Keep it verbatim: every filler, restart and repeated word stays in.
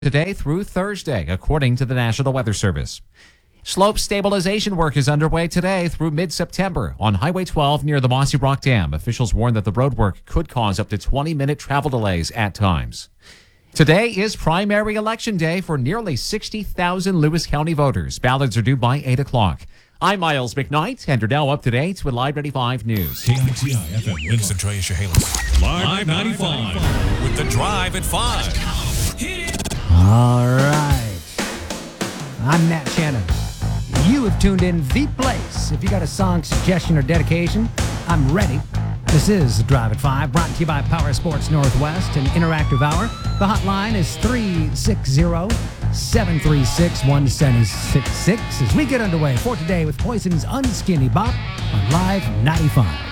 today through Thursday, according to the National Weather Service. Slope stabilization work is underway today through mid-September on Highway twelve near the Mossy Rock Dam. Officials warn that the road work could cause up to twenty-minute travel delays at times. Today is primary election day for nearly sixty thousand Lewis County voters. Ballots are due by eight o'clock. I'm Miles McKnight, and you're now up to date with Live ninety-five News. K I T I F M Winston Troy Chehalis. Live ninety-five with the drive at five. Hit it. All right. I'm Nat Shannon. You have tuned in the place. If you got a song suggestion or dedication, I'm ready. This is the Drive at five, brought to you by Power Sports Northwest, an interactive hour. The hotline is three six zero, seven three six, one seven six six as we get underway for today with Poison's Unskinny Bop on Live ninety-five.